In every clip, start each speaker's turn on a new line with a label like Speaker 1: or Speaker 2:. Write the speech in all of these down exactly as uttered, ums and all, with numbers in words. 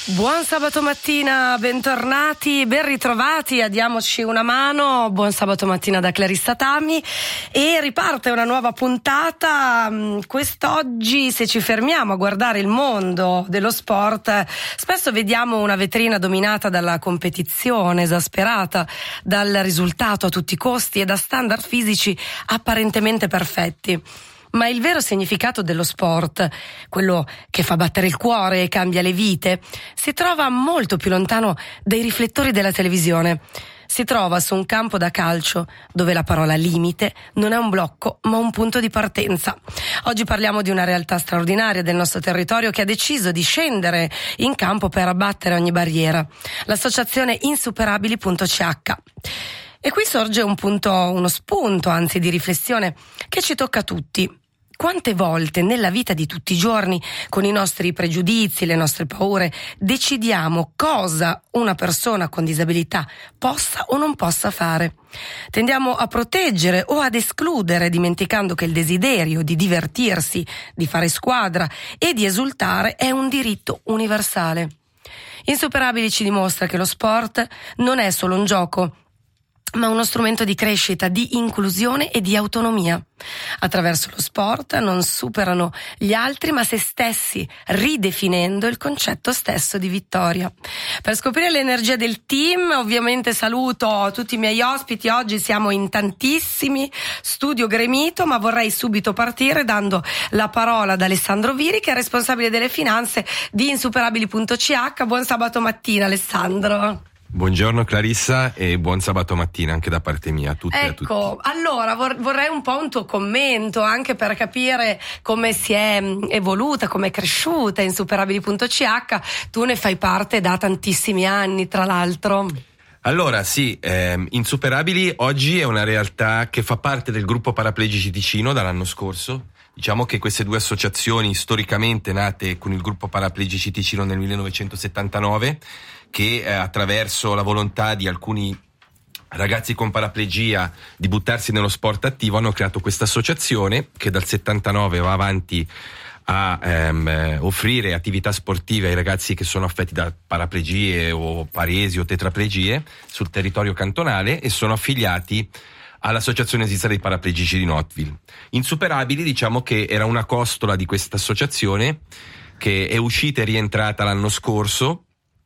Speaker 1: Buon sabato mattina, bentornati, ben ritrovati a Diamoci una mano. Buon sabato mattina da Clarissa Tami e riparte una nuova puntata. Quest'oggi, se ci fermiamo a guardare il mondo dello sport, spesso vediamo una vetrina dominata dalla competizione esasperata, dal risultato a tutti i costi e da standard fisici apparentemente perfetti. Ma il vero significato dello sport, quello che fa battere il cuore e cambia le vite, si trova molto più lontano dai riflettori della televisione. Si trova su un campo da calcio dove la parola limite non è un blocco ma un punto di partenza. Oggi parliamo di una realtà straordinaria del nostro territorio che ha deciso di scendere in campo per abbattere ogni barriera. L'associazione insuperabili punto c h. E qui sorge un punto, uno spunto anzi di riflessione che ci tocca tutti. Quante volte nella vita di tutti i giorni, con i nostri pregiudizi, le nostre paure, decidiamo cosa una persona con disabilità possa o non possa fare? Tendiamo a proteggere o ad escludere, dimenticando che il desiderio di divertirsi, di fare squadra e di esultare è un diritto universale. Insuperabili ci dimostra che lo sport non è solo un gioco, ma uno strumento di crescita, di inclusione e di autonomia. Attraverso lo sport non superano gli altri ma se stessi, ridefinendo il concetto stesso di vittoria. Per scoprire l'energia del team, ovviamente saluto tutti i miei ospiti. Oggi siamo in tantissimi, studio gremito, ma vorrei subito partire dando la parola ad Alessandro Viri, che è responsabile delle finanze di insuperabili punto c h. Buon sabato mattina, Alessandro.
Speaker 2: Buongiorno Clarissa e buon sabato mattina anche da parte mia a tutti e a tutti.
Speaker 1: Ecco, allora vor- vorrei un po' un tuo commento anche per capire come si è evoluta, come è cresciuta insuperabili punto c h. Tu ne fai parte da tantissimi anni, tra l'altro.
Speaker 2: Allora sì, ehm, Insuperabili oggi è una realtà che fa parte del gruppo Paraplegici Ticino dall'anno scorso. Diciamo che queste due associazioni storicamente nate con il gruppo Paraplegici Ticino nel millenovecentosettantanove, che eh, attraverso la volontà di alcuni ragazzi con paraplegia di buttarsi nello sport attivo hanno creato questa associazione che dal settantanove va avanti a ehm, offrire attività sportive ai ragazzi che sono affetti da paraplegie o paresi o tetraplegie sul territorio cantonale e sono affiliati all'Associazione Svizzera dei Paraplegici di Knoxville. Insuperabili, diciamo che era una costola di questa associazione che è uscita e rientrata l'anno scorso,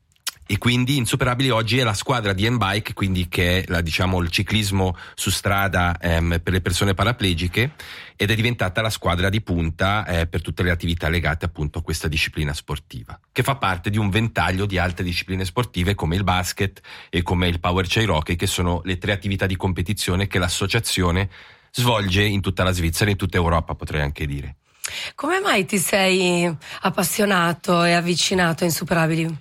Speaker 2: e quindi Insuperabili oggi è la squadra di N-Bike, quindi che è la, diciamo, il ciclismo su strada ehm, per le persone paraplegiche, ed è diventata la squadra di punta eh, per tutte le attività legate appunto a questa disciplina sportiva, che fa parte di un ventaglio di altre discipline sportive come il basket e come il power chair hockey, che sono le tre attività di competizione che l'associazione svolge in tutta la Svizzera e in tutta Europa, potrei anche dire.
Speaker 1: Come mai ti sei appassionato e avvicinato a Insuperabili?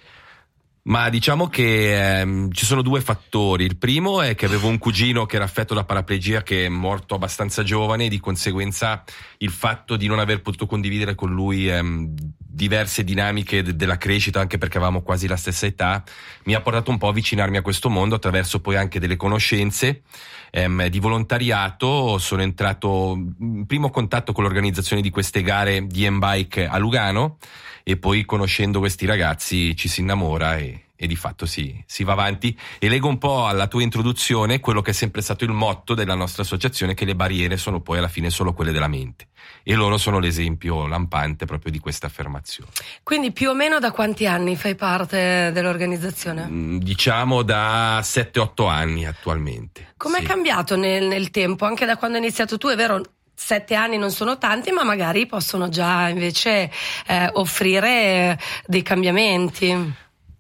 Speaker 2: Ma diciamo che ehm, ci sono due fattori. Il primo è che avevo un cugino che era affetto da paraplegia, che è morto abbastanza giovane, e di conseguenza il fatto di non aver potuto condividere con lui ehm, diverse dinamiche de- della crescita, anche perché avevamo quasi la stessa età, mi ha portato un po' a avvicinarmi a questo mondo attraverso poi anche delle conoscenze ehm, di volontariato. Sono entrato in primo contatto con l'organizzazione di queste gare di N-Bike a Lugano, e poi conoscendo questi ragazzi ci si innamora e, e di fatto si, si va avanti. E leggo un po' alla tua introduzione quello che è sempre stato il motto della nostra associazione, che le barriere sono poi alla fine solo quelle della mente, e loro sono l'esempio lampante proprio di questa affermazione.
Speaker 1: Quindi più o meno da quanti anni fai parte dell'organizzazione?
Speaker 2: Mm, diciamo da sette otto anni attualmente.
Speaker 1: Com'è
Speaker 2: sì.
Speaker 1: cambiato nel, nel tempo, anche da quando hai iniziato tu? È vero, sette anni non sono tanti, ma magari possono già invece eh, offrire dei cambiamenti.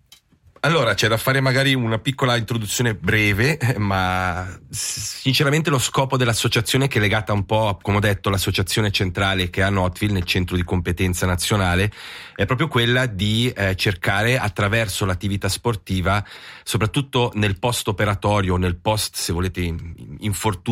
Speaker 2: Allora, c'è da fare magari una piccola introduzione breve, ma sinceramente lo scopo dell'associazione, che è legata un po', come ho detto, all'associazione centrale che è a Knoxville, nel centro di competenza nazionale, è proprio quella di eh, cercare attraverso l'attività sportiva, soprattutto nel post operatorio, nel post, se volete, infortunio